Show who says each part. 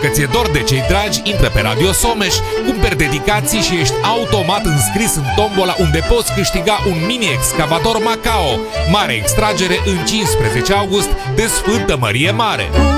Speaker 1: Dacă ți-e dor de cei dragi, intră pe Radio Someș, cumperi dedicații și ești automat înscris în tombola unde poți câștiga un mini-excavator Macao. Mare extragere în 15 august de Sfântă Mărie Mare.